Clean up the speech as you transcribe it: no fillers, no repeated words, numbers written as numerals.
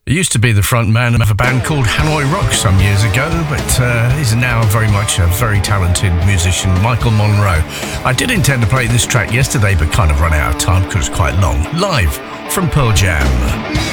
He used to be the front man of a band called Hanoi Rock some years ago, but he's now very much a very talented musician, Michael Monroe. I did intend to play this track yesterday, but kind of run out of time because it's quite long. Live from Pearl Jam.